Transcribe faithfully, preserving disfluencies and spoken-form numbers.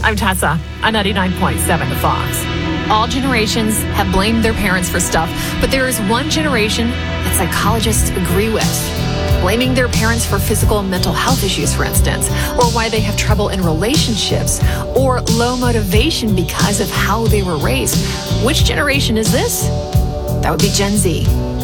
I'm Tessa on ninety-nine point seven The Fox. All generations have blamed their parents for stuff, but there is one generation that psychologists agree with. Blaming their parents for physical and mental health issues, for instance, or why they have trouble in relationships, or low motivation because of how they were raised. Which generation is this? That would be Gen Z.